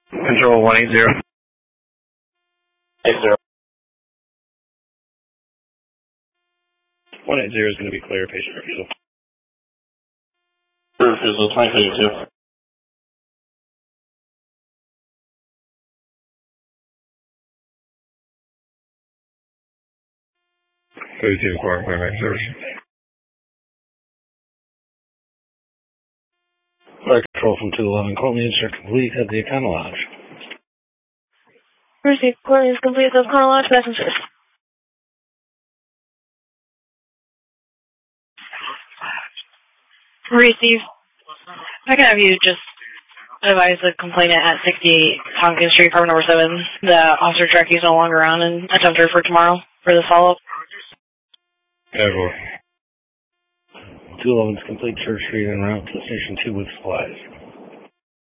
Control 180. 80. 180 is going to be clear, patient refusal. Refusal, 2032. 32, core, clear back service. Flight control from 211, call me insert complete at the Econo Lodge. Receive, call is complete at the Econo Lodge, passengers. Receive. I can have you just advise the complainant at 68 Tompkins Street, apartment number 7. The officer Jackie is no longer around and attempt her for tomorrow for the follow-up. Airport. 211's complete Church Street en route to Station 2 with supplies.